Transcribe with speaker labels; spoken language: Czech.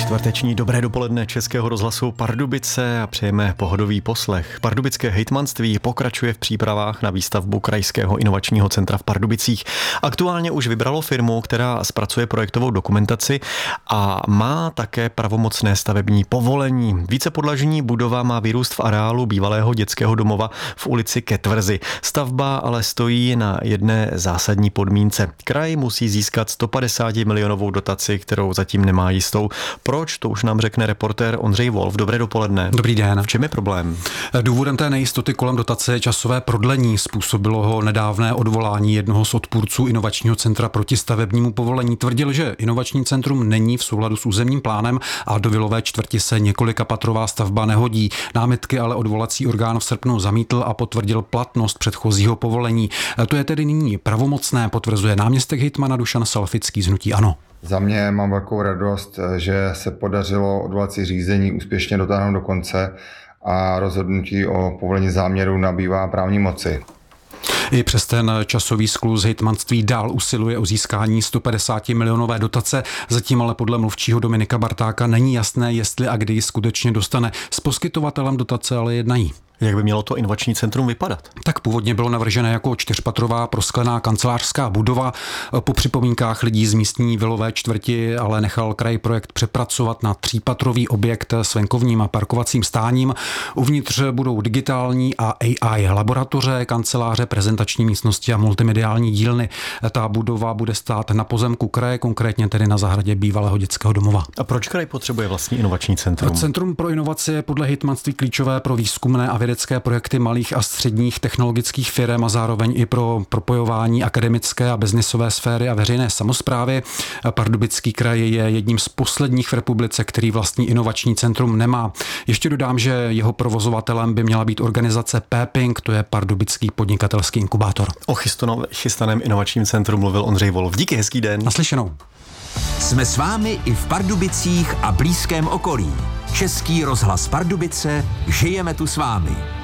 Speaker 1: Čtvrteční dobré dopoledne Českého rozhlasu Pardubice a přejeme pohodový poslech. Pardubické hejtmanství pokračuje v přípravách na výstavbu Krajského inovačního centra v Pardubicích. Aktuálně už vybralo firmu, která zpracuje projektovou dokumentaci a má také pravomocné stavební povolení. Vícepodlažní budova má vyrůst v areálu bývalého dětského domova v ulici Ke Tvrzi. Stavba ale stojí na jedné zásadní podmínce. Kraj musí získat 150 milionovou dotaci, kterou zatím nemá jistou. Proč, to už nám řekne reportér Ondřej Wolf. Dobré dopoledne.
Speaker 2: Dobrý den.
Speaker 1: V čem je problém?
Speaker 2: Důvodem té nejistoty kolem dotace je časové prodlení. Způsobilo ho nedávné odvolání jednoho z odpůrců inovačního centra proti stavebnímu povolení. Tvrdil, že inovační centrum není v souladu s územním plánem a do vilové čtvrti se několikapatrová stavba nehodí. Námitky ale odvolací orgán v srpnu zamítl a potvrdil platnost předchozího povolení. To je tedy nyní pravomocné, potvrzuje náměstek hejtmana Dušan Salfický z hnutí ANO.
Speaker 3: Za mě mám velkou radost, že se podařilo odvolací řízení úspěšně dotáhnout do konce a rozhodnutí o povolení záměru nabývá právní moci.
Speaker 2: I přes ten časový skluz hejtmanství dál usiluje o získání 150 milionové dotace, zatím ale podle mluvčího Dominika Bartáka není jasné, jestli a kdy ji skutečně dostane. S poskytovatelem dotace ale jednají.
Speaker 1: Jak by mělo to inovační centrum vypadat?
Speaker 2: Tak původně bylo navržené jako 4patrová prosklená kancelářská budova. Po připomínkách lidí z místní vilové čtvrti ale nechal kraj projekt přepracovat na 3patrový objekt s venkovním a parkovacím stáním. Uvnitř budou digitální a AI laboratoře, kanceláře, prezentační místnosti a multimediální dílny. Ta budova bude stát na pozemku kraje, konkrétně tedy na zahradě bývalého dětského domova.
Speaker 1: A proč kraj potřebuje vlastní inovační centrum?
Speaker 2: Centrum pro inovace je podle hejtmanství klíčové pro výzkumné a vědecké projekty malých a středních technologických firm a zároveň i pro propojování akademické a biznisové sféry a veřejné samosprávy. Pardubický kraj je jedním z posledních v republice, který vlastní inovační centrum nemá. Ještě dodám, že jeho provozovatelem by měla být organizace Péping, to je Pardubický podnikatelský inkubátor.
Speaker 1: O chystaném inovačním centru mluvil Ondřej Wolf. Díky, hezký den.
Speaker 2: Naslyšenou.
Speaker 4: Jsme s vámi i v Pardubicích a blízkém okolí. Český rozhlas Pardubice, žijeme tu s vámi.